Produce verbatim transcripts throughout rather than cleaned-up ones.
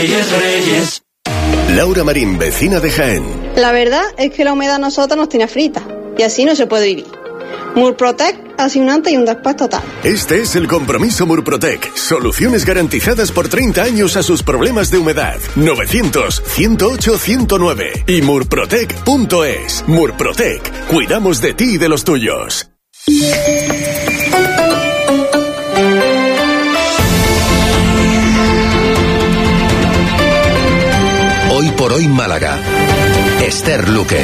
Reyes, Reyes. Laura Marín, vecina de Jaén. La verdad es que la humedad a nosotros nos tiene frita y así no se puede vivir. Murprotec hace un antes y un después total. Este es el compromiso Murprotec. Soluciones garantizadas por treinta años a sus problemas de humedad. novecientos, ciento ocho, ciento nueve y murprotec punto es. Murprotec. Cuidamos de ti y de los tuyos. Hoy por hoy Málaga. Esther Luque.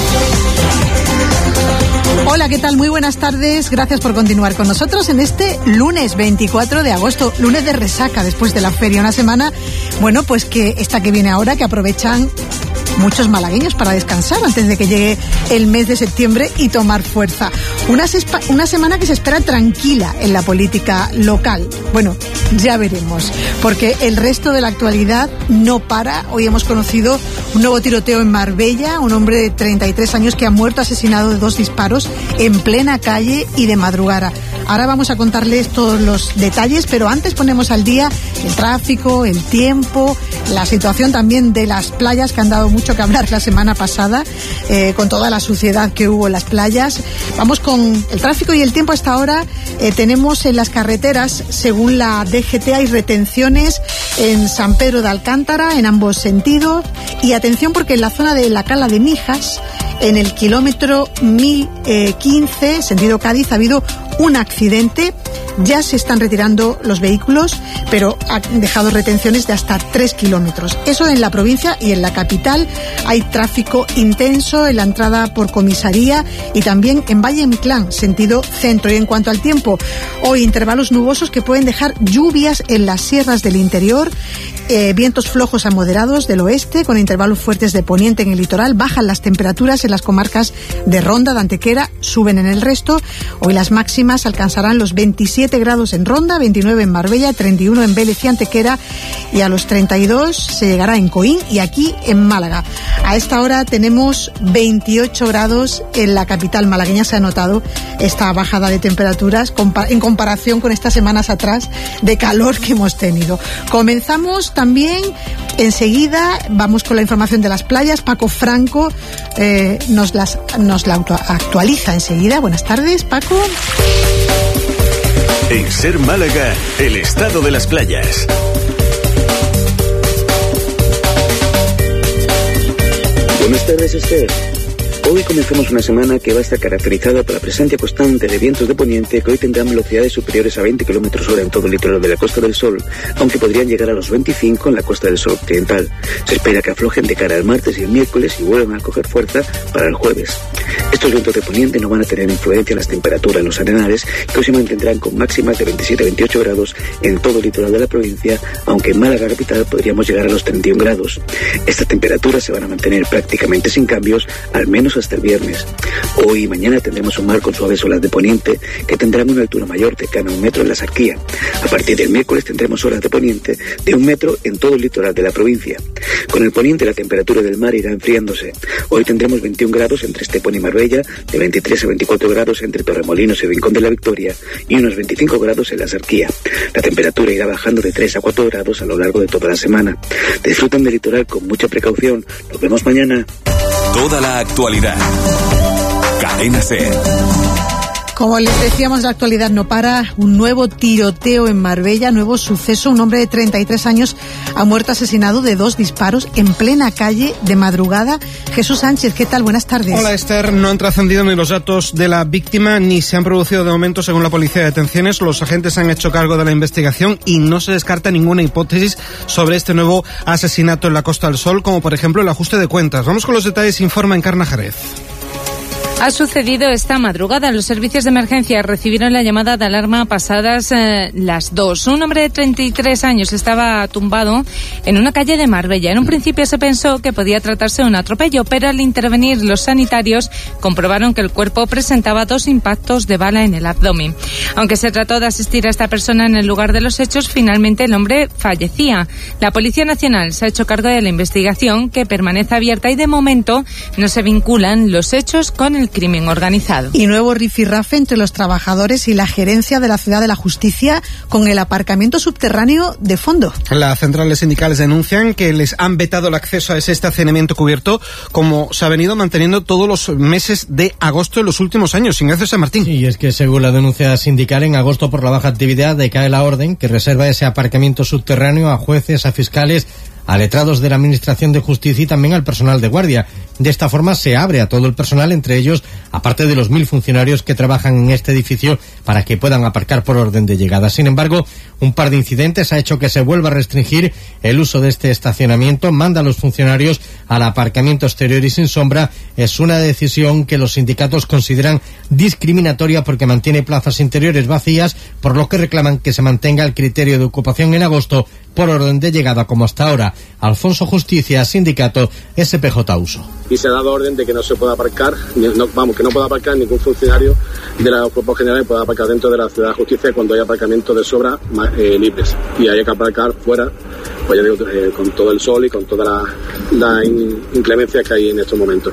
Hola, ¿qué tal? Muy buenas tardes. Gracias por continuar con nosotros en este lunes veinticuatro de agosto, lunes de resaca después de la feria. Una semana, bueno, pues que esta que viene ahora, que aprovechan muchos malagueños para descansar antes de que llegue el mes de septiembre y tomar fuerza. Una, sespa, una semana que se espera tranquila en la política local. Bueno, ya veremos, porque el resto de la actualidad no para. Hoy hemos conocido un nuevo tiroteo en Marbella, un hombre de treinta y tres años que ha muerto asesinado de dos disparos en plena calle y de madrugada. Ahora vamos a contarles todos los detalles, pero antes ponemos al día el tráfico, el tiempo, la situación también de las playas, que han dado mucho que hablar la semana pasada, eh, con toda la suciedad que hubo en las playas. Vamos con el tráfico y el tiempo. Hasta ahora eh, tenemos en las carreteras, según la D G T, hay retenciones en San Pedro de Alcántara en ambos sentidos. Y atención, porque en la zona de la Cala de Mijas, en el kilómetro mil quince, sentido Cádiz, ha habido un accidente. Ya se están retirando los vehículos, pero han dejado retenciones de hasta tres kilómetros. Eso en la provincia. Y en la capital hay tráfico intenso en la entrada por comisaría y también en Valle Inclán, sentido centro. Y en cuanto al tiempo, hoy intervalos nubosos que pueden dejar lluvias en las sierras del interior, eh, vientos flojos a moderados del oeste, con intervalos fuertes de poniente en el litoral. Bajan las temperaturas en las comarcas de Ronda, de Antequera, suben en el resto. Hoy las máximas alcanzarán los veintisiete grados en Ronda, veintinueve en Marbella, treinta y uno en Vélez y Antequera, y a los treinta y dos se llegará en Coín y aquí en Málaga. A esta hora tenemos veintiocho grados en la capital malagueña. Se ha notado esta bajada de temperaturas en comparación con estas semanas atrás de calor que hemos tenido. Comenzamos también enseguida, vamos con la información de las playas. Paco Franco eh, nos, las, nos la actualiza enseguida. Buenas tardes, Paco. En Ser Málaga, el estado de las playas. Buenas tardes, Esther. Hoy comenzamos una semana que va a estar caracterizada por la presencia constante de vientos de poniente que hoy tendrán velocidades superiores a veinte kilómetros hora en todo el litoral de la Costa del Sol, aunque podrían llegar a los veinticinco en la Costa del Sol occidental. Se espera que aflojen de cara al martes y el miércoles y vuelvan a coger fuerza para el jueves. Estos vientos de poniente no van a tener influencia en las temperaturas en los arenales, que hoy se mantendrán con máximas de veintisiete a veintiocho grados en todo el litoral de la provincia, aunque en Málaga capital podríamos llegar a los treinta y un grados. Estas temperaturas se van a mantener prácticamente sin cambios, al menos hasta el viernes. Hoy y mañana tendremos un mar con suaves olas de poniente que tendrán una altura mayor, cercana a un metro en la Sarquía. A partir del miércoles tendremos olas de poniente de un metro en todo el litoral de la provincia. Con el poniente la temperatura del mar irá enfriándose. Hoy tendremos veintiún grados entre Estepona y Marbella, de veintitrés a veinticuatro grados entre Torremolinos y Rincón de la Victoria y unos veinticinco grados en la Sarquía. La temperatura irá bajando de tres a cuatro grados a lo largo de toda la semana. Disfruten del litoral con mucha precaución. Nos vemos mañana. Toda la actualidad. Cadena Ser. Como les decíamos, la actualidad no para. Un nuevo tiroteo en Marbella, nuevo suceso. Un hombre de treinta y tres años ha muerto asesinado de dos disparos en plena calle de madrugada. Jesús Sánchez, ¿qué tal? Buenas tardes. Hola, Esther. No han trascendido ni los datos de la víctima ni se han producido de momento, según la Policía de Detenciones. Los agentes han hecho cargo de la investigación y no se descarta ninguna hipótesis sobre este nuevo asesinato en la Costa del Sol, como por ejemplo el ajuste de cuentas. Vamos con los detalles, informa Encarna Jerez. Ha sucedido esta madrugada. Los servicios de emergencia recibieron la llamada de alarma pasadas eh, las dos. Un hombre de treinta y tres años estaba tumbado en una calle de Marbella. En un principio se pensó que podía tratarse de un atropello, pero al intervenir los sanitarios comprobaron que el cuerpo presentaba dos impactos de bala en el abdomen. Aunque se trató de asistir a esta persona en el lugar de los hechos, finalmente el hombre fallecía. La Policía Nacional se ha hecho cargo de la investigación, que permanece abierta y de momento no se vinculan los hechos con el del crimen organizado. Y nuevo rifirrafe entre los trabajadores y la gerencia de la Ciudad de la Justicia con el aparcamiento subterráneo de fondo. Las centrales sindicales denuncian que les han vetado el acceso a ese estacionamiento cubierto, como se ha venido manteniendo todos los meses de agosto en los últimos años. Ignacio San Martín. Sí, y es que según la denuncia sindical, en agosto por la baja actividad decae la orden que reserva ese aparcamiento subterráneo a jueces, a fiscales, a letrados de la Administración de Justicia y también al personal de guardia. De esta forma se abre a todo el personal, entre ellos, aparte de los mil funcionarios que trabajan en este edificio, para que puedan aparcar por orden de llegada. Sin embargo, un par de incidentes ha hecho que se vuelva a restringir el uso de este estacionamiento. Manda a los funcionarios al aparcamiento exterior y sin sombra. Es una decisión que los sindicatos consideran discriminatoria porque mantiene plazas interiores vacías, por lo que reclaman que se mantenga el criterio de ocupación en agosto por orden de llegada como hasta ahora. Alfonso Justicia, sindicato S P J Uso. Y se ha dado orden de que no se pueda aparcar, no, vamos, que no pueda aparcar ningún funcionario de los cuerpos generales, pueda aparcar dentro de la Ciudad de Justicia cuando haya aparcamiento de sobra eh, libres. Y haya que aparcar fuera, pues ya digo, eh, con todo el sol y con toda la, la inclemencia que hay en estos momentos.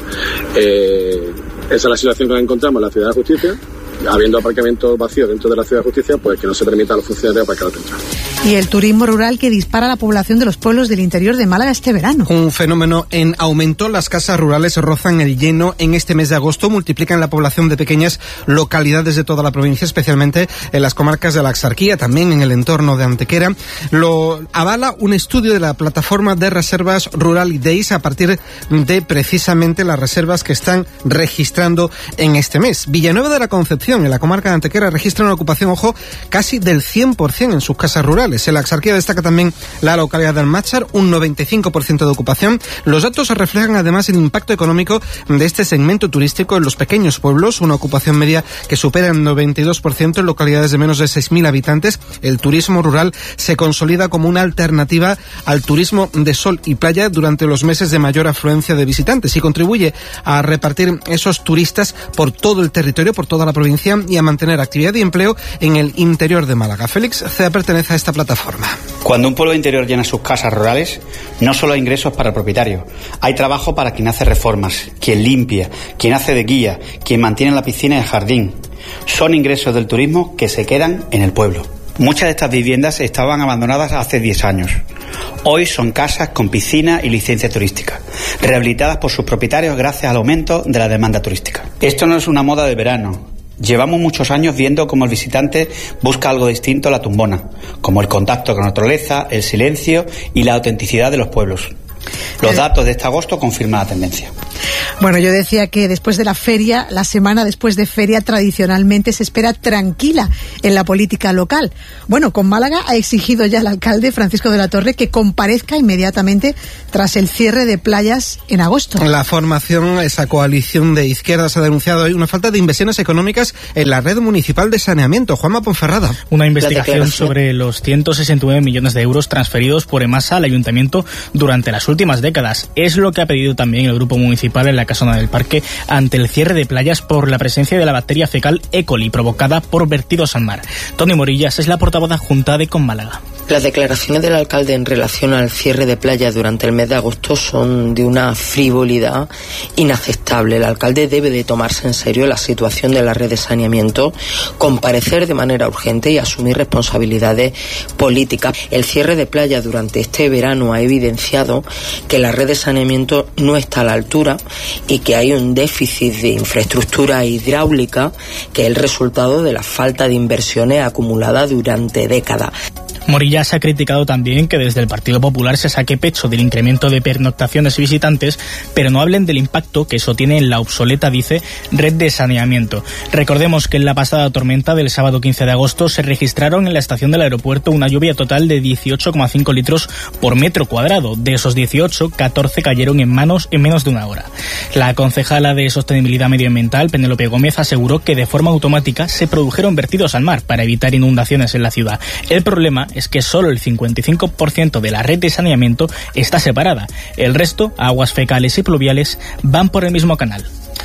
Eh, esa es la situación que nos encontramos en la Ciudad de Justicia. Habiendo aparcamiento vacío dentro de la Ciudad de Justicia, pues que no se permita a los funcionarios aparcar dentro. Y el turismo rural que dispara la población de los pueblos del interior de Málaga este verano. Un fenómeno en aumento. Las casas rurales rozan el lleno en este mes de agosto, multiplican la población de pequeñas localidades de toda la provincia, especialmente en las comarcas de la Axarquía, también en el entorno de Antequera. Lo avala un estudio de la plataforma de reservas Rural Days a partir de precisamente las reservas que están registrando en este mes. Villanueva de la Concepción, en la comarca de Antequera, registra una ocupación, ojo, casi del cien por ciento en sus casas rurales. En la Axarquía destaca también la localidad de Almáchar, un noventa y cinco por ciento de ocupación. Los datos reflejan además el impacto económico de este segmento turístico en los pequeños pueblos, una ocupación media que supera el noventa y dos por ciento en localidades de menos de seis mil habitantes. El turismo rural se consolida como una alternativa al turismo de sol y playa durante los meses de mayor afluencia de visitantes y contribuye a repartir esos turistas por todo el territorio, por toda la provincia, y a mantener actividad y empleo en el interior de Málaga. Félix Cea pertenece a esta plataforma. Cuando un pueblo interior llena sus casas rurales, no solo hay ingresos para el propietario, hay trabajo para quien hace reformas, quien limpia, quien hace de guía, quien mantiene la piscina y el jardín. Son ingresos del turismo que se quedan en el pueblo. Muchas de estas viviendas estaban abandonadas hace diez años. Hoy son casas con piscina y licencia turística, rehabilitadas por sus propietarios gracias al aumento de la demanda turística. Esto no es una moda de verano. Llevamos muchos años viendo cómo el visitante busca algo distinto a la tumbona, como el contacto con la naturaleza, el silencio y la autenticidad de los pueblos. Los datos de este agosto confirman la tendencia. Bueno, yo decía que después de la feria, la semana después de feria, tradicionalmente se espera tranquila en la política local. Bueno, con Málaga ha exigido ya el alcalde Francisco de la Torre que comparezca inmediatamente tras el cierre de playas en agosto. La formación, esa coalición de izquierdas, ha denunciado hoy una falta de inversiones económicas en la red municipal de saneamiento. Juanma Ponferrada. Una investigación sobre los ciento sesenta y nueve millones de euros transferidos por EMASA al ayuntamiento durante las últimas décadas. Es lo que ha pedido también el grupo municipal en la Casona del Parque ante el cierre de playas por la presencia de la bacteria fecal E. coli provocada por vertidos al mar. Tony Morillas es la portavoz adjunta de Con Málaga. Las declaraciones del alcalde en relación al cierre de playas durante el mes de agosto son de una frivolidad inaceptable. El alcalde debe de tomarse en serio la situación de la red de saneamiento, comparecer de manera urgente y asumir responsabilidades políticas. El cierre de playas durante este verano ha evidenciado que la red de saneamiento no está a la altura y que hay un déficit de infraestructura hidráulica que es el resultado de la falta de inversiones acumuladas durante décadas. Morillas ha criticado también que desde el Partido Popular se saque pecho del incremento de pernoctaciones y visitantes, pero no hablen del impacto que eso tiene en la obsoleta, dice, red de saneamiento. Recordemos que en la pasada tormenta del sábado quince de agosto se registraron en la estación del aeropuerto una lluvia total de dieciocho coma cinco litros por metro cuadrado. De esos dieciocho, catorce cayeron en manos en menos de una hora. La concejala de Sostenibilidad Medioambiental, Penélope Gómez, aseguró que de forma automática se produjeron vertidos al mar para evitar inundaciones en la ciudad. El problema es que solo el cincuenta y cinco por ciento de la red de saneamiento está separada. El resto, aguas fecales y pluviales, van por el mismo canal.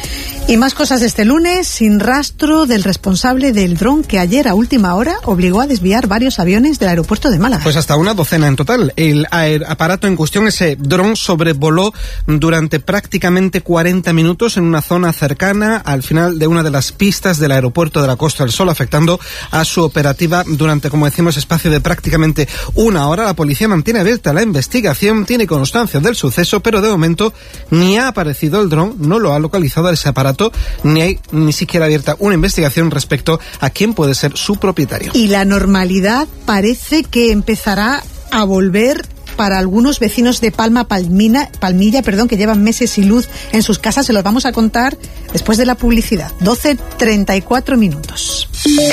Y más cosas de este lunes, sin rastro del responsable del dron que ayer a última hora obligó a desviar varios aviones del aeropuerto de Málaga. Pues hasta una docena en total. El aparato en cuestión, ese dron, sobrevoló durante prácticamente cuarenta minutos en una zona cercana al final de una de las pistas del aeropuerto de la Costa del Sol, afectando a su operativa durante, como decimos, espacio de prácticamente una hora. La policía mantiene abierta la investigación, tiene constancia del suceso, pero de momento ni ha aparecido el dron, no lo ha localizado ese aparato, ni hay ni siquiera abierta una investigación respecto a quién puede ser su propietario. Y la normalidad parece que empezará a volver para algunos vecinos de Palma Palmina, Palmilla, perdón, que llevan meses sin luz en sus casas. Se los vamos a contar después de la publicidad. doce treinta y cuatro minutos.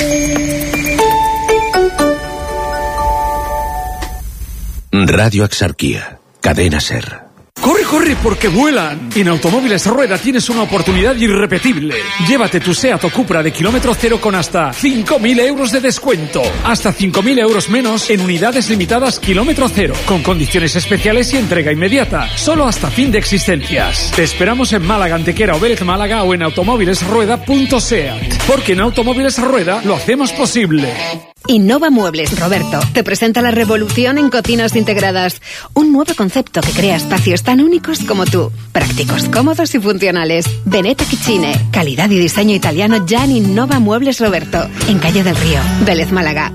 Radio Axarquía, Cadena Ser. ¡Corre, corre, porque vuelan! En Automóviles Rueda tienes una oportunidad irrepetible. Llévate tu Seat o Cupra de kilómetro cero con hasta cinco mil euros de descuento. Hasta cinco mil euros menos en unidades limitadas kilómetro cero. Con condiciones especiales y entrega inmediata. Solo hasta fin de existencias. Te esperamos en Málaga, Antequera o Vélez Málaga o en automóvilesrueda punto seat. Porque en Automóviles Rueda lo hacemos posible. Innova Muebles, Roberto, te presenta la revolución en cocinas integradas. Un nuevo concepto que crea espacios tan únicos como tú. Prácticos, cómodos y funcionales. Veneta Kitchine, calidad y diseño italiano ya en Innova Muebles Roberto, en Calle del Río, Vélez Málaga.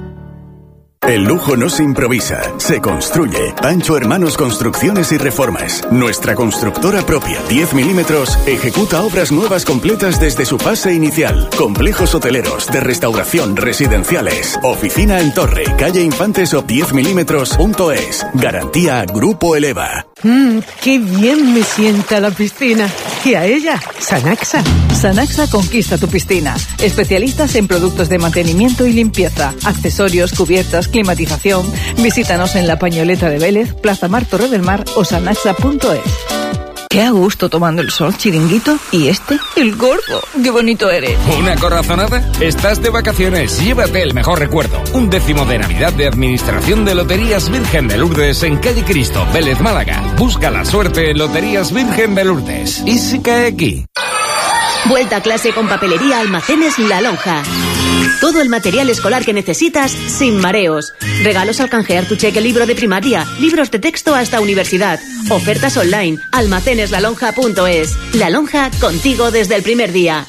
El lujo no se improvisa, se construye. Pancho Hermanos Construcciones y Reformas. Nuestra constructora propia, diez milímetros, ejecuta obras nuevas completas desde su fase inicial. Complejos hoteleros, de restauración, residenciales. Oficina en Torre, calle Infantes o diez milímetros punto es. Garantía Grupo Eleva. Mmm, qué bien me sienta la piscina. Y a ella, Sanaxa. Sanaxa conquista tu piscina. Especialistas en productos de mantenimiento y limpieza, accesorios, cubiertas, climatización. Visítanos en La Pañoleta de Vélez, Plaza Mar Torre del Mar o sanaxa punto es. Qué a gusto tomando el sol, chiringuito. Y este, el gordo. Qué bonito eres. ¿Una corazonada? Estás de vacaciones, llévate el mejor recuerdo. Un décimo de Navidad de Administración de Loterías Virgen de Lourdes en Calle Cristo, Vélez, Málaga. Busca la suerte en Loterías Virgen de Lourdes. ¿Y si cae aquí? Vuelta a clase con papelería Almacenes La Lonja. Todo el material escolar que necesitas sin mareos. Regalos al canjear tu cheque libro de primaria, libros de texto hasta universidad. Ofertas online, almacenes la lonja punto es. La Lonja, contigo desde el primer día.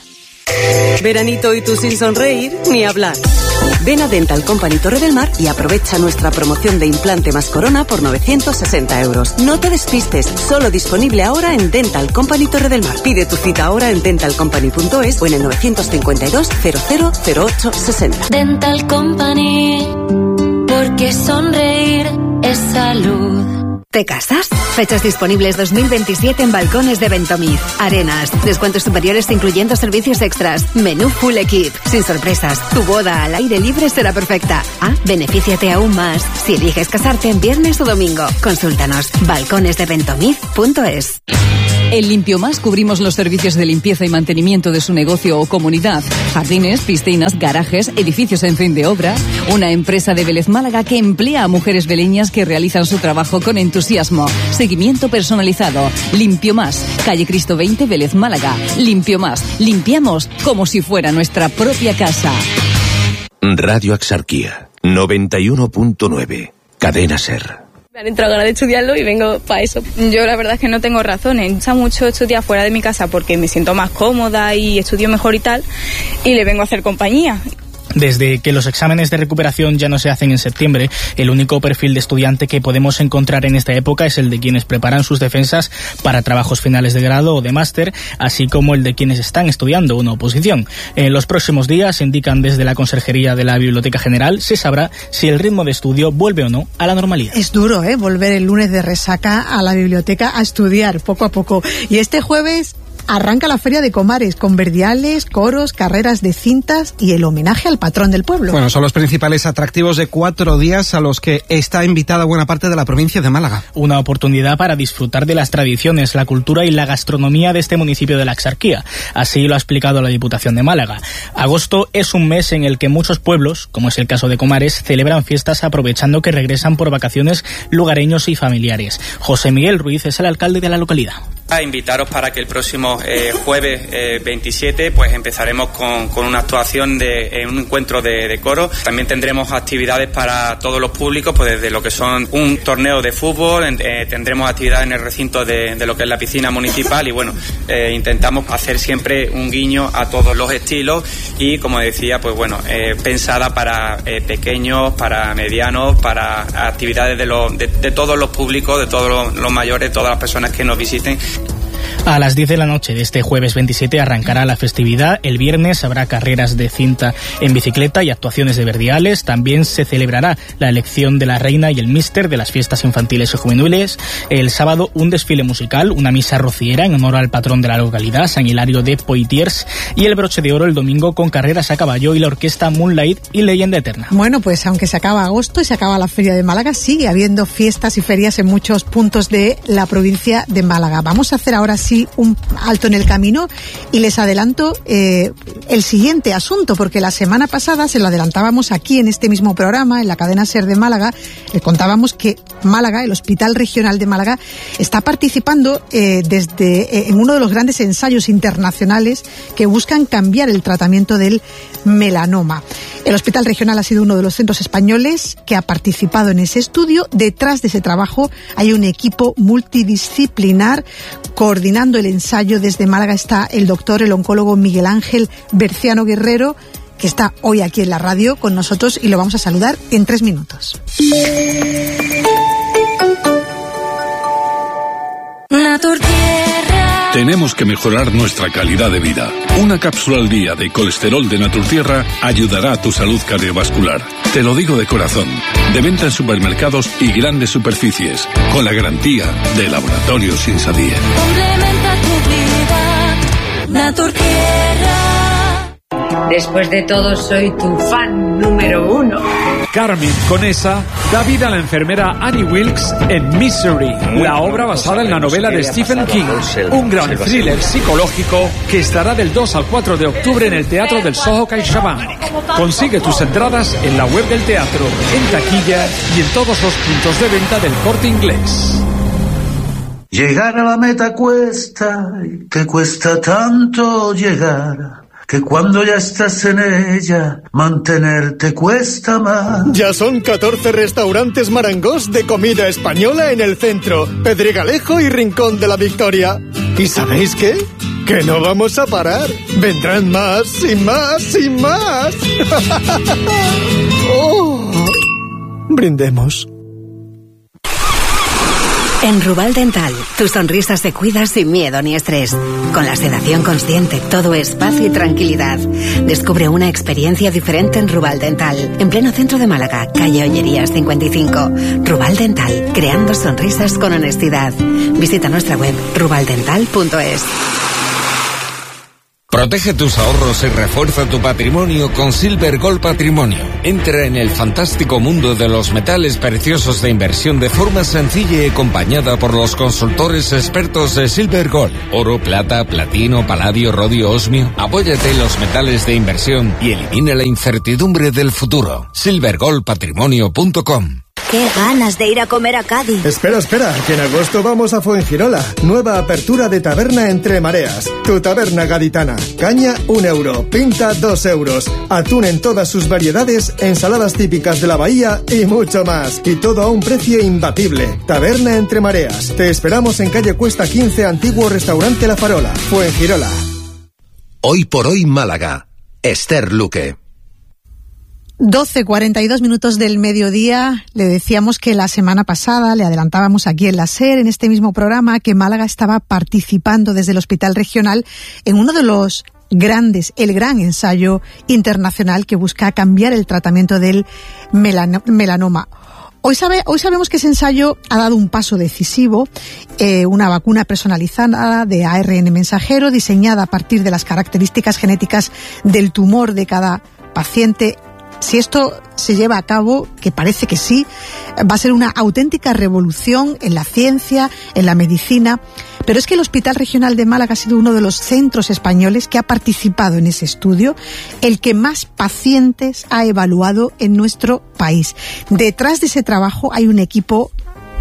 Veranito y tú sin sonreír ni hablar. Ven a Dental Company Torre del Mar y aprovecha nuestra promoción de implante más corona por novecientos sesenta euros. No te despistes, solo disponible ahora en Dental Company Torre del Mar. Pide tu cita ahora en dental company punto es o en el novecientos cincuenta y dos cero cero cero ocho sesenta. Dental Company, porque sonreír es salud. ¿Te casas? Fechas disponibles dos mil veintisiete en Balcones de Ventomiz. Arenas. Descuentos superiores incluyendo servicios extras. Menú full equip. Sin sorpresas. Tu boda al aire libre será perfecta. Ah, benefíciate aún más si eliges casarte en viernes o domingo. Consúltanos. balcones de ventomiz punto es. En Limpio Más cubrimos los servicios de limpieza y mantenimiento de su negocio o comunidad. Jardines, piscinas, garajes, edificios en fin de obra. Una empresa de Vélez Málaga que emplea a mujeres veleñas que realizan su trabajo con entusiasmo. Seguimiento personalizado. Limpio Más. Calle Cristo veinte, Vélez Málaga. Limpio Más. Limpiamos como si fuera nuestra propia casa. Radio Axarquía, noventa y uno punto nueve. Cadena Ser. Me han entrado ganas de estudiarlo y vengo para eso. Yo la verdad es que no tengo razones. Me gusta mucho estudiar fuera de mi casa porque me siento más cómoda y estudio mejor y tal. Y le vengo a hacer compañía. Desde que los exámenes de recuperación ya no se hacen en septiembre, el único perfil de estudiante que podemos encontrar en esta época es el de quienes preparan sus defensas para trabajos finales de grado o de máster, así como el de quienes están estudiando una oposición. En los próximos días, indican desde la Conserjería de la Biblioteca General, se sabrá si el ritmo de estudio vuelve o no a la normalidad. Es duro, ¿eh? Volver el lunes de resaca a la biblioteca a estudiar poco a poco. Y este jueves arranca la Feria de Comares con verdiales, coros, carreras de cintas y el homenaje al patrón del pueblo. Bueno, son los principales atractivos de cuatro días a los que está invitada buena parte de la provincia de Málaga. Una oportunidad para disfrutar de las tradiciones, la cultura y la gastronomía de este municipio de la Axarquía. Así lo ha explicado la Diputación de Málaga. Agosto es un mes en el que muchos pueblos, como es el caso de Comares, celebran fiestas aprovechando que regresan por vacaciones lugareños y familiares. José Miguel Ruiz es el alcalde de la localidad. A invitaros para que el próximo eh, jueves eh, veintisiete pues empezaremos con, con una actuación de eh, un encuentro de, de coro. También tendremos actividades para todos los públicos, pues desde lo que son un torneo de fútbol, eh, tendremos actividades en el recinto de, de lo que es la piscina municipal y bueno, eh, intentamos hacer siempre un guiño a todos los estilos y como decía, pues bueno, eh, pensada para eh, pequeños, para medianos, para actividades de, lo, de, de todos los públicos, de todos los, los mayores, todas las personas que nos visiten. A las diez de la noche de este jueves veintisiete arrancará la festividad. El viernes habrá carreras de cinta en bicicleta y actuaciones de verdiales. También se celebrará la elección de la reina y el míster de las fiestas infantiles y juveniles. El sábado un desfile musical, una misa rociera en honor al patrón de la localidad, San Hilario de Poitiers, y el broche de oro el domingo con carreras a caballo y la orquesta Moonlight y Leyenda Eterna. Bueno, pues aunque se acaba agosto y se acaba la Feria de Málaga, sigue habiendo fiestas y ferias en muchos puntos de la provincia de Málaga. Vamos a hacer ahora sí un alto en el camino y les adelanto eh, el siguiente asunto, porque la semana pasada se lo adelantábamos aquí en este mismo programa, en la cadena SER de Málaga. Le contábamos que Málaga, el Hospital Regional de Málaga, está participando eh, desde eh, en uno de los grandes ensayos internacionales que buscan cambiar el tratamiento del melanoma. El Hospital Regional ha sido uno de los centros españoles que ha participado en ese estudio. Detrás de ese trabajo hay un equipo multidisciplinar coordinando el ensayo. Desde Málaga está el doctor, el oncólogo Miguel Ángel Berciano Guerrero, que está hoy aquí en la radio con nosotros y lo vamos a saludar en tres minutos. Tenemos que mejorar nuestra calidad de vida. Una cápsula al día de colesterol de Naturtierra ayudará a tu salud cardiovascular. Te lo digo de corazón. De venta en supermercados y grandes superficies, con la garantía de Laboratorios Insadía. Complementa tu vida, Naturtierra. Después de todo, soy tu fan número uno. Carmen Conesa da vida a la enfermera Annie Wilkes en Misery, la obra basada en la novela de Stephen King, un gran thriller psicológico que estará del dos al cuatro de octubre en el Teatro del Soho CaixaBank. Consigue tus entradas en la web del teatro, en taquilla y en todos los puntos de venta del Corte Inglés. Llegar a la meta cuesta, y te cuesta tanto llegar, que cuando ya estás en ella, mantenerte cuesta más. Ya son catorce restaurantes marangos de comida española en el centro, Pedregalejo y Rincón de la Victoria. ¿Y sabéis qué? Que no vamos a parar. Vendrán más y más y más. Oh. Brindemos. En Rubal Dental, tu sonrisa se cuida sin miedo ni estrés. Con la sedación consciente, todo es paz y tranquilidad. Descubre una experiencia diferente en Rubal Dental, en pleno centro de Málaga, calle Ollerías cincuenta y cinco. Rubal Dental, creando sonrisas con honestidad. Visita nuestra web rubaldental punto es. Protege tus ahorros y refuerza tu patrimonio con Silver Gold Patrimonio. Entra en el fantástico mundo de los metales preciosos de inversión de forma sencilla y acompañada por los consultores expertos de Silver Gold. Oro, plata, platino, paladio, rodio, osmio. Apóyate en los metales de inversión y elimina la incertidumbre del futuro. silver gold patrimonio punto com. ¡Qué ganas de ir a comer a Cádiz! Espera, espera, que en agosto vamos a Fuengirola. Nueva apertura de taberna Entre Mareas. Tu taberna gaditana. Caña, un euro. Pinta, dos euros. Atún en todas sus variedades, ensaladas típicas de la bahía y mucho más. Y todo a un precio imbatible. Taberna Entre Mareas. Te esperamos en calle Cuesta quince, antiguo restaurante La Farola, Fuengirola. Hoy por hoy Málaga. Esther Luque. doce cuarenta y dos minutos del mediodía. Le decíamos que la semana pasada, le adelantábamos aquí en la SER, en este mismo programa, que Málaga estaba participando desde el Hospital Regional en uno de los grandes, el gran ensayo internacional que busca cambiar el tratamiento del melano, melanoma. Hoy, sabe, hoy sabemos que ese ensayo ha dado un paso decisivo, eh, una vacuna personalizada de A R N mensajero diseñada a partir de las características genéticas del tumor de cada paciente. Si esto se lleva a cabo, que parece que sí, va a ser una auténtica revolución en la ciencia, en la medicina. Pero es que el Hospital Regional de Málaga ha sido uno de los centros españoles que ha participado en ese estudio, el que más pacientes ha evaluado en nuestro país. Detrás de ese trabajo hay un equipo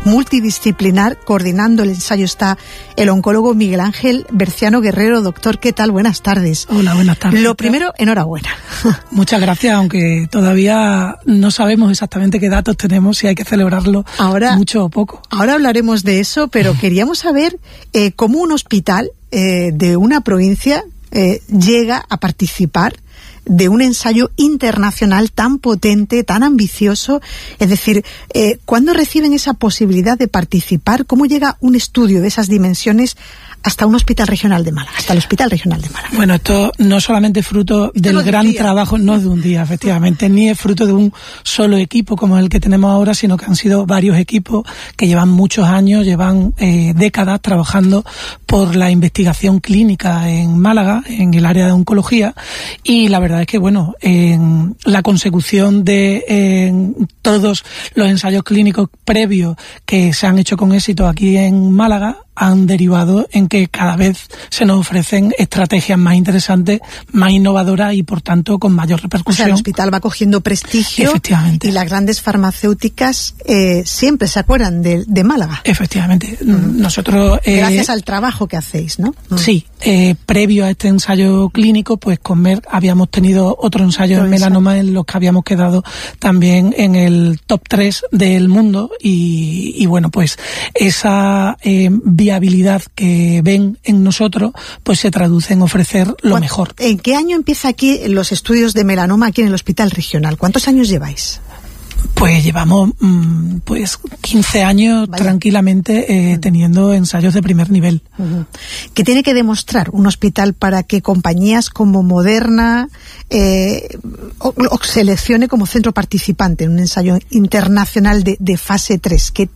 multidisciplinar. Coordinando el ensayo está el oncólogo Miguel Ángel Berciano Guerrero. Doctor, ¿qué tal? Buenas tardes. Hola, buenas tardes. Lo primero, enhorabuena. Muchas gracias, aunque todavía no sabemos exactamente qué datos tenemos, si hay que celebrarlo ahora, mucho o poco. Ahora hablaremos de eso, pero queríamos saber eh, cómo un hospital eh, de una provincia eh, llega a participar de un ensayo internacional tan potente, tan ambicioso. Es decir, eh, ¿cuándo reciben esa posibilidad de participar? ¿Cómo llega un estudio de esas dimensiones hasta un hospital regional de Málaga, hasta el Hospital Regional de Málaga? Bueno, esto no es solamente fruto esto del gran trabajo, no es de un día, efectivamente, ni es fruto de un solo equipo como el que tenemos ahora, sino que han sido varios equipos que llevan muchos años, llevan eh, décadas trabajando por la investigación clínica en Málaga, en el área de oncología, y la verdad es que, bueno, en la consecución de en todos los ensayos clínicos previos que se han hecho con éxito aquí en Málaga, han derivado en que cada vez se nos ofrecen estrategias más interesantes, más innovadoras y, por tanto, con mayor repercusión. O sea, el hospital va cogiendo prestigio. Efectivamente. Y las grandes farmacéuticas eh, siempre se acuerdan de, de Málaga. Efectivamente. Mm. Nosotros... Eh, Gracias al trabajo que hacéis, ¿no? Mm. Sí. Eh, previo a este ensayo clínico, pues con Merck habíamos tenido otro ensayo en melanoma en los que habíamos quedado también en el top tres del mundo y, y bueno, pues esa eh, viabilidad que ven en nosotros, pues se traduce en ofrecer lo mejor. ¿En qué año empieza aquí los estudios de melanoma aquí en el Hospital Regional? ¿Cuántos años lleváis? Pues llevamos mmm, pues quince años Vaya. tranquilamente eh, uh-huh. teniendo ensayos de primer nivel. Uh-huh. ¿Qué tiene que demostrar un hospital para que compañías como Moderna eh, o, o seleccione como centro participante en un ensayo internacional de, de fase tres? ¿Qué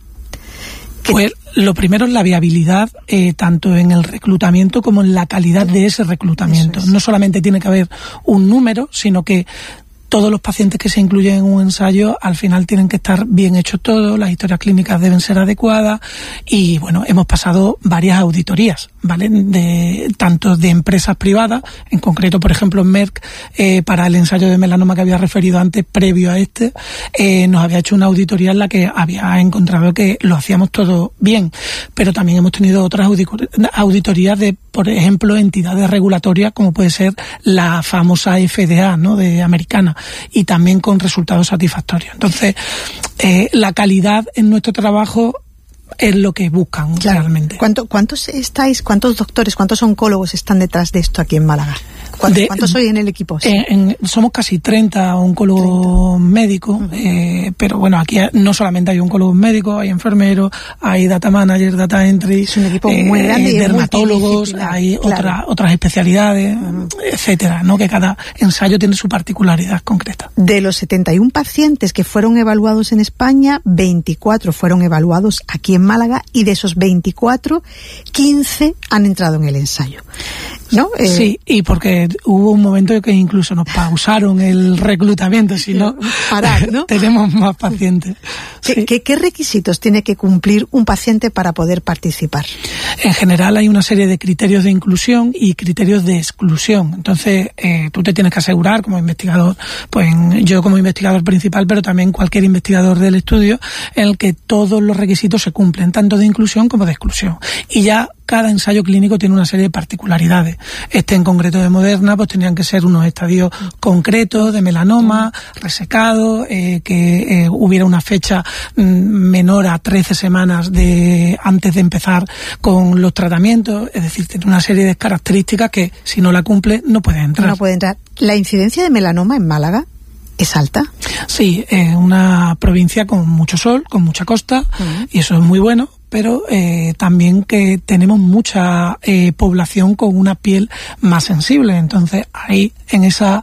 Pues lo primero es la viabilidad, eh, tanto en el reclutamiento como en la calidad de ese reclutamiento. Es. No solamente tiene que haber un número, sino que todos los pacientes que se incluyen en un ensayo al final tienen que estar bien hechos todos, las historias clínicas deben ser adecuadas y bueno, hemos pasado varias auditorías, ¿vale? De, tanto de empresas privadas, en concreto, por ejemplo, Merck, eh, para el ensayo de melanoma que había referido antes, previo a este, eh, nos había hecho una auditoría en la que había encontrado que lo hacíamos todo bien, pero también hemos tenido otras auditorías de, por ejemplo, entidades regulatorias como puede ser la famosa F D A, ¿no?, de americana, y también con resultados satisfactorios. Entonces, eh, la calidad en nuestro trabajo es lo que buscan claro. realmente. ¿Cuánto, ¿Cuántos estáis, cuántos doctores, cuántos oncólogos están detrás de esto aquí en Málaga? ¿Cuántos, ¿cuántos sois en el equipo? Sí. En, en, somos casi treinta oncólogos treinta. Médicos, uh-huh. eh, pero bueno, aquí no solamente hay oncólogos médicos, hay enfermeros, hay data managers, data entry, es un equipo eh, muy grande, dermatólogos, hay claro. otra, otras especialidades, uh-huh. etcétera, ¿no? Que cada ensayo tiene su particularidad concreta. De los setenta y uno pacientes que fueron evaluados en España, veinticuatro fueron evaluados aquí en Málaga y de esos veinticuatro, quince han entrado en el ensayo, ¿no? Eh, sí, y porque hubo un momento en que incluso nos pausaron el reclutamiento, si no, parar, ¿no? tenemos más pacientes. ¿Qué, sí. ¿qué, ¿Qué requisitos tiene que cumplir un paciente para poder participar? En general hay una serie de criterios de inclusión y criterios de exclusión. Entonces, eh, tú te tienes que asegurar como investigador, pues yo como investigador principal, pero también cualquier investigador del estudio, en el que todos los requisitos se cumplen, tanto de inclusión como de exclusión. Y ya cada ensayo clínico tiene una serie de particularidades. Este en concreto de Moderna, pues tenían que ser unos estadios concretos de melanoma, resecado, eh, que eh, hubiera una fecha mm, menor a trece semanas de antes de empezar con los tratamientos. Es decir, tiene una serie de características que si no la cumple no puede entrar. No puede entrar. ¿La incidencia de melanoma en Málaga es alta? Sí, es una provincia con mucho sol, con mucha costa, uh-huh. y eso es muy bueno. Pero eh, también que tenemos mucha eh, población con una piel más sensible. Entonces ahí en esa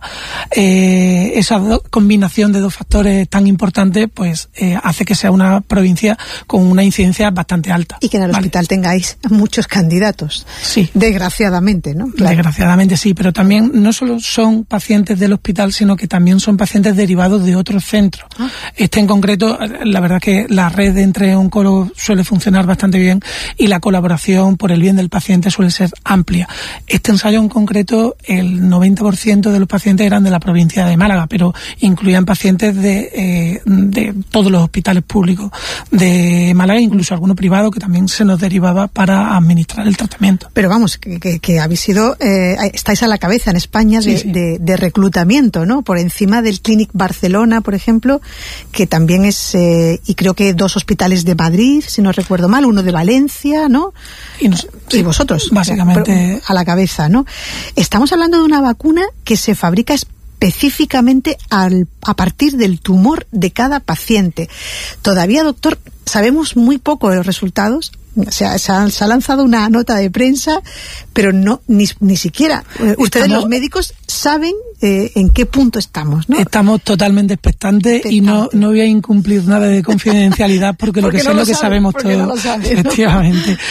eh, esa do- combinación de dos factores tan importantes, pues eh, hace que sea una provincia con una incidencia bastante alta. Y que en el ¿vale? hospital tengáis muchos candidatos. Sí. Desgraciadamente, ¿no? Claro. Desgraciadamente sí, pero también no solo son pacientes del hospital, sino que también son pacientes derivados de otros centros. Ah. Este en concreto, la verdad que la red entre oncólogos suele funcionar funcionar bastante bien y la colaboración por el bien del paciente suele ser amplia. Este ensayo en concreto, el noventa por ciento de los pacientes eran de la provincia de Málaga, pero incluían pacientes de, eh, de todos los hospitales públicos de Málaga, incluso alguno privado que también se nos derivaba para administrar el tratamiento. Pero vamos, que, que, que habéis sido, eh, estáis a la cabeza en España de, sí, sí. de, de reclutamiento, ¿no? Por encima del Clínic Barcelona, por ejemplo, que también es, eh, y creo que dos hospitales de Madrid, si no recuerdo mal, uno de Valencia, ¿no? Y, nos, y vosotros, básicamente, a la cabeza, ¿no? Estamos hablando de una vacuna que se fabrica específicamente al, a partir del tumor de cada paciente. Todavía, doctor, sabemos muy poco de los resultados. Se ha, se, ha, se ha lanzado una nota de prensa, pero no ni, ni siquiera eh, ustedes los médicos saben eh, en qué punto estamos, ¿no? Estamos totalmente expectantes, expectante. y no no voy a incumplir nada de confidencialidad porque, porque lo que sé es lo, lo que sabe, sabemos todos. No sabe, efectivamente. ¿no?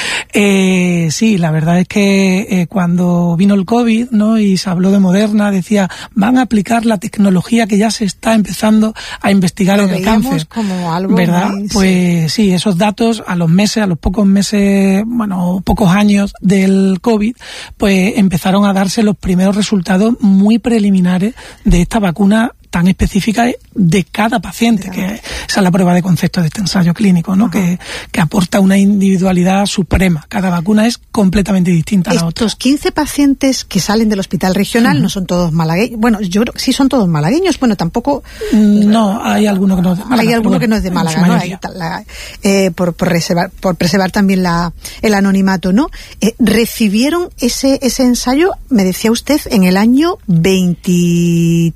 Eh, sí, la verdad es que eh, cuando vino el COVID, ¿no? Y se habló de Moderna, decía, van a aplicar la tecnología que ya se está empezando a investigar lo en el cáncer. Como algo ¿verdad? Muy, pues sí. sí, esos datos a los meses, a los pocos meses meses, bueno, pocos años del COVID, pues empezaron a darse los primeros resultados muy preliminares de esta vacuna tan específica de cada paciente, que esa es la prueba de concepto de este ensayo clínico, ¿no? Que, que aporta una individualidad suprema. Cada vacuna es completamente distinta a la otra. Estos quince pacientes que salen del hospital regional, uh-huh. no son todos malagueños. Bueno, yo creo que sí son todos malagueños. Bueno, tampoco... No, hay alguno que no es de Málaga. Hay alguno bueno, que no es de Málaga, ¿no? Hay, la, eh, por, por, preservar, por preservar también la, el anonimato, ¿no? Eh, recibieron ese, ese ensayo, me decía usted, en el año veintitrés,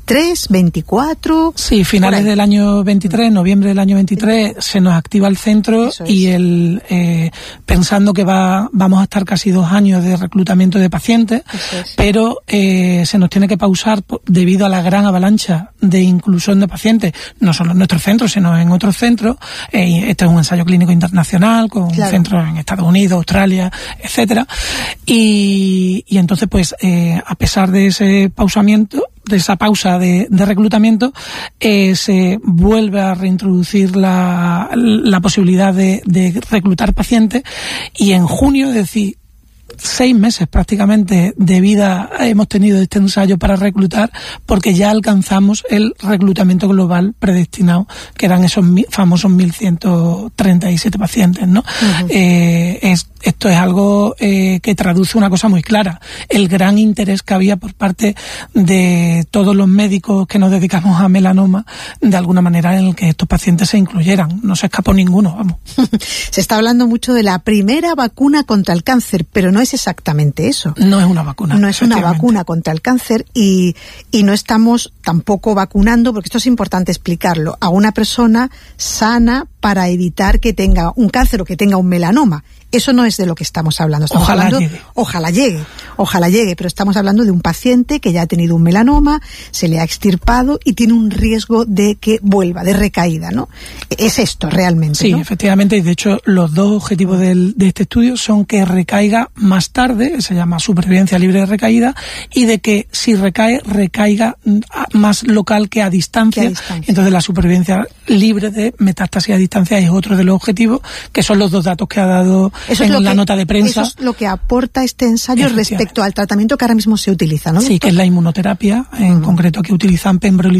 veinticuatro... Sí, finales del año veintitrés, noviembre del año veintitrés, se nos activa el centro y el eh, pensando que va vamos a estar casi dos años de reclutamiento de pacientes, es. pero eh, se nos tiene que pausar debido a la gran avalancha de inclusión de pacientes, no solo en nuestros centros, sino en otros centros. Eh, este es un ensayo clínico internacional con claro. centros en Estados Unidos, Australia, etcétera. Y, y entonces, pues, eh, a pesar de ese pausamiento, de esa pausa de, de reclutamiento, eh, se vuelve a reintroducir la, la posibilidad de, de reclutar pacientes, y en junio, es decir, seis meses prácticamente de vida hemos tenido este ensayo para reclutar, porque ya alcanzamos el reclutamiento global predestinado, que eran esos mi, famosos mil ciento treinta y siete pacientes, ¿no? Uh-huh. Eh, es, esto es algo eh, que traduce una cosa muy clara: el gran interés que había por parte de todos los médicos que nos dedicamos a melanoma, de alguna manera en el que estos pacientes se incluyeran. No se escapó ninguno, vamos. Se está hablando mucho de la primera vacuna contra el cáncer, pero no es exactamente eso. No es una vacuna. No es una vacuna contra el cáncer, y, y no estamos tampoco vacunando, porque esto es importante explicarlo, a una persona sana para evitar que tenga un cáncer o que tenga un melanoma. Eso no es de lo que estamos hablando. Estamos ojalá hablando, llegue. Ojalá llegue. Ojalá llegue, pero estamos hablando de un paciente que ya ha tenido un melanoma, se le ha extirpado y tiene un riesgo de que vuelva, de recaída, ¿no? Es esto realmente, Sí, ¿no? efectivamente, y de hecho los dos objetivos del, de este estudio son que recaiga más tarde, se llama supervivencia libre de recaída, y de que si recae, recaiga más local que a distancia. Que a distancia. Entonces la supervivencia libre de metástasis a distancia es otro de los objetivos, que son los dos datos que ha dado Eso en es la que, nota de prensa. Eso es lo que aporta este ensayo respecto al tratamiento que ahora mismo se utiliza, ¿no? Sí, que es la inmunoterapia, en uh-huh. concreto que utilizan pembrolizumab